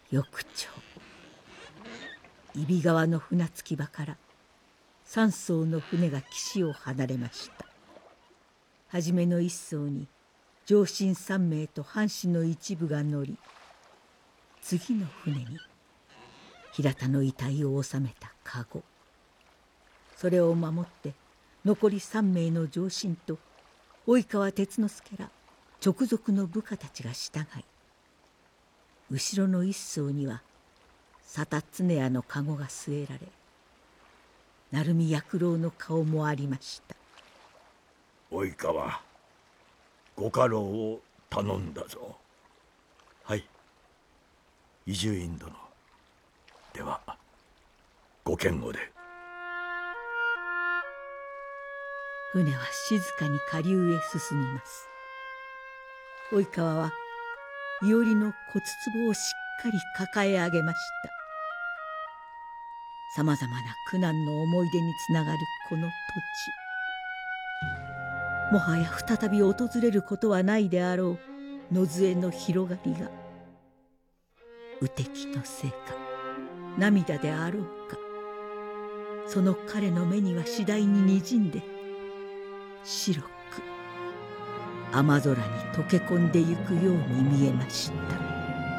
翌朝、揖斐川の船着き場から3艘の船が岸を離れました。初めの1艘に上臣3名と藩士の一部が乗り、次の船に平田の遺体を収めた籠、それを守って残り3名の上臣と及川鉄之助ら直属の部下たちが従い、後ろの1艘には佐田常屋の籠が据えられ、鳴海薬郎の顔もありました。 及川、ご家老を頼んだぞ。はい、伊集院殿。ではご堅固で。 船は静かに下流へ進みます。及川は伊織の骨壺をしっかり抱え上げました。さまざまな苦難の思い出につながるこの土地、もはや再び訪れることはないであろう野津江の広がりが、無敵のせいか涙であろうか、その彼の目には次第ににじんで白く雨空に溶け込んでゆくように見えました。